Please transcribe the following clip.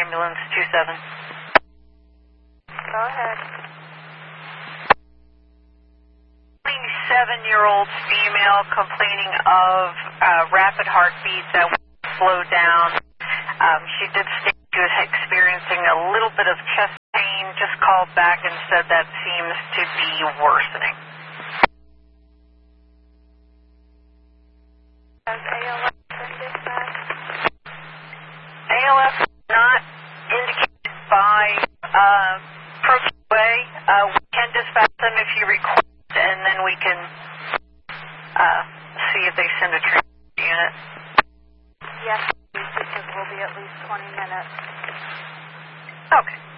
ambulance 27. Go ahead. 27-year-old female complaining of rapid heartbeat that slowed down. She did state she was experiencing a little bit of chest pain, just called back and said that seems to be worsening. Has ALS been dispatched? ALS not indicated by ProQA. We can dispatch them if you request, and then we can see if they send a transport unit. Yes, please, because we'll be at least 20 minutes. Okay.